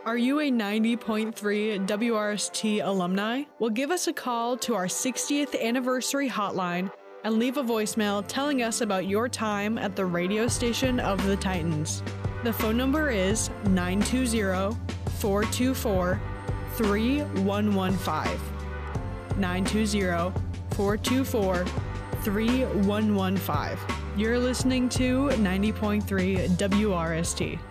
Are you a 90.3 WRST alumni? Well, give us a call to our 60th anniversary hotline and leave a voicemail telling us about your time at the radio station of the Titans. The phone number is 920-424-3115. 920-424-3115. You're listening to 90.3 WRST.